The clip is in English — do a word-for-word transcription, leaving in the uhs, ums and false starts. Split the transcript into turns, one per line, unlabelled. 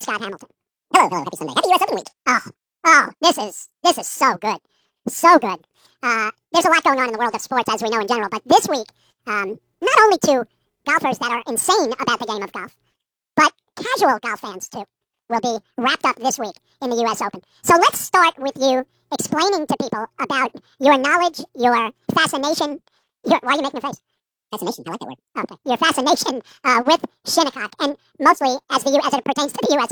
Scott Hamilton. Hello, hello, happy Sunday. Happy U S Open week. Oh, oh, this is this is so good. So good. Uh, there's a lot going on in the world of sports, as we know in general, but this week, um, not only to golfers that are insane about the game of golf, but casual golf fans, too, will be wrapped up this week in the U S Open. So let's start with you explaining to people about your knowledge, your fascination. Your, why are you making a face? Fascination, I like that word. Okay, your fascination uh, with Shinnecock, and mostly as the U as it pertains to the U S